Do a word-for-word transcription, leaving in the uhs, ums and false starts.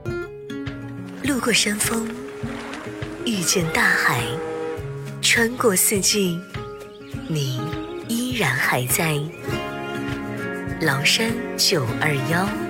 路过山峰，遇见大海，穿过四季，你依然还在。崂山九二幺。